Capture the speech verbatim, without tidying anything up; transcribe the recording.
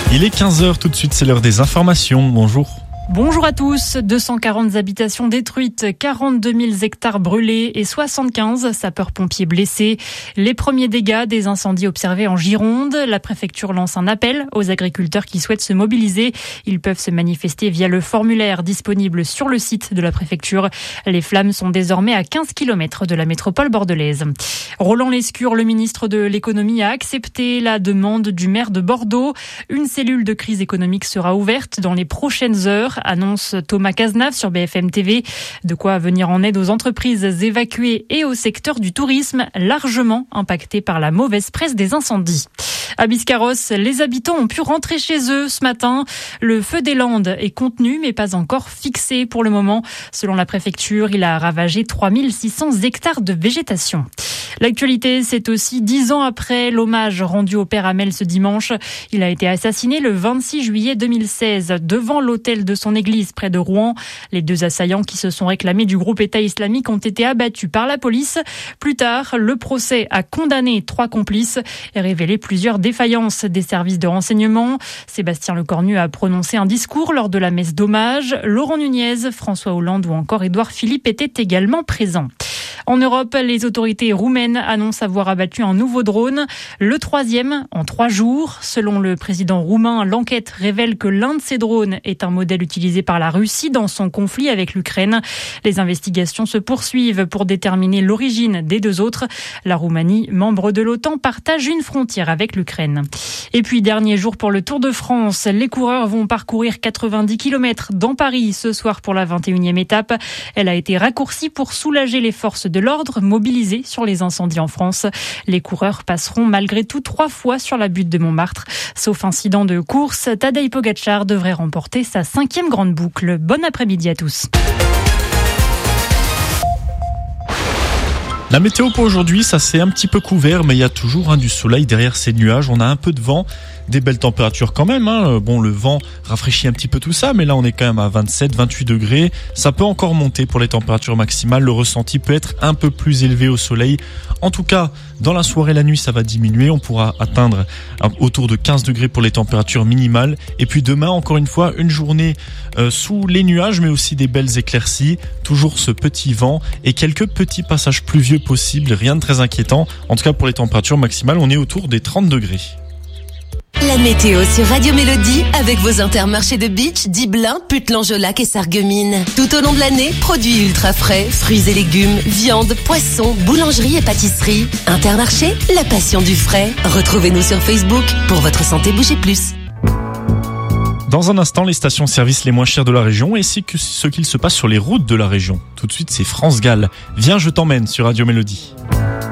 Il est quinze heures, tout de suite c'est l'heure des informations. Bonjour. Bonjour à tous. deux cent quarante habitations détruites, quarante-deux mille hectares brûlés et soixante-quinze sapeurs-pompiers blessés. Les premiers dégâts des incendies observés en Gironde. La préfecture lance un appel aux agriculteurs qui souhaitent se mobiliser. Ils peuvent se manifester via le formulaire disponible sur le site de la préfecture. Les flammes sont désormais à quinze kilomètres de la métropole bordelaise. Roland Lescure, le ministre de l'économie, a accepté la demande du maire de Bordeaux. Une cellule de crise économique sera ouverte dans les prochaines heures, annonce Thomas Cazenave sur B F M T V. De quoi venir en aide aux entreprises évacuées et au secteur du tourisme, largement impacté par la mauvaise presse des incendies. À Biscarrosse, les habitants ont pu rentrer chez eux ce matin. Le feu des Landes est contenu, mais pas encore fixé pour le moment. Selon la préfecture, il a ravagé trois mille six cents hectares de végétation. L'actualité, c'est aussi dix ans après l'hommage rendu au père Hamel ce dimanche. Il a été assassiné le vingt-six juillet deux mille seize devant l'autel de son église près de Rouen. Les deux assaillants qui se sont réclamés du groupe État islamique ont été abattus par la police. Plus tard, le procès a condamné trois complices et révélé plusieurs défaillances des services de renseignement. Sébastien Lecornu a prononcé un discours lors de la messe d'hommage. Laurent Nunez, François Hollande ou encore Édouard Philippe étaient également présents. En Europe, les autorités roumaines annoncent avoir abattu un nouveau drone, le troisième en trois jours. Selon le président roumain, l'enquête révèle que l'un de ces drones est un modèle utilisé par la Russie dans son conflit avec l'Ukraine. Les investigations se poursuivent pour déterminer l'origine des deux autres. La Roumanie, membre de l'OTAN, partage une frontière avec l'Ukraine. Et puis, dernier jour pour le Tour de France. Les coureurs vont parcourir quatre-vingt-dix kilomètres dans Paris ce soir pour la vingt et unième étape. Elle a été raccourcie pour soulager les forces de l'ordre mobilisées sur les incendies en France. Les coureurs passeront malgré tout trois fois sur la butte de Montmartre. Sauf incident de course, Tadej Pogačar devrait remporter sa cinquième grande boucle. Bon après-midi à tous. La météo pour aujourd'hui, ça s'est un petit peu couvert, mais il y a toujours hein, du soleil derrière ces nuages. On a un peu de vent, des belles températures quand même. Hein. Bon, le vent rafraîchit un petit peu tout ça, mais là on est quand même à vingt-sept, vingt-huit degrés. Ça peut encore monter pour les températures maximales. Le ressenti peut être un peu plus élevé au soleil. En tout cas, dans la soirée, la nuit, ça va diminuer. On pourra atteindre autour de quinze degrés pour les températures minimales. Et puis demain, encore une fois, une journée euh, sous les nuages, mais aussi des belles éclaircies. Toujours ce petit vent et quelques petits passages pluvieux possibles. Rien de très inquiétant. En tout cas, pour les températures maximales, on est autour des trente degrés. La météo sur Radio Mélodie avec vos intermarchés de Beach, Diblin, Putlan-Jolac et Sarreguemines. Tout au long de l'année, produits ultra frais, fruits et légumes, viande, poissons, boulangerie et pâtisserie. Intermarché, la passion du frais. Retrouvez-nous sur Facebook. Pour votre santé, bougez plus. Dans un instant, les stations-service les moins chères de la région et c'est ce qu'il se passe sur les routes de la région. Tout de suite, c'est France Gall. Viens, je t'emmène sur Radio Mélodie.